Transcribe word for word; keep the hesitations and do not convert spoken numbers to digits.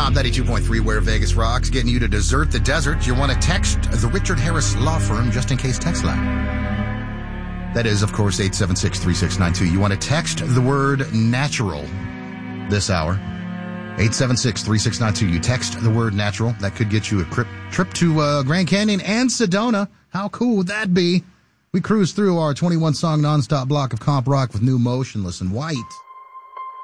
Comp ninety-two point three, where Vegas rocks, getting you to desert the desert. You want to text the Richard Harris Law Firm just in case text line. That is, of course, eight seven six, three six nine two. You want to text the word natural this hour. eight seven six, three six nine two. You text the word natural. That could get you a trip, trip to uh, Grand Canyon and Sedona. How cool would that be? We cruise through our twenty-one song nonstop block of comp rock with new Motionless in White.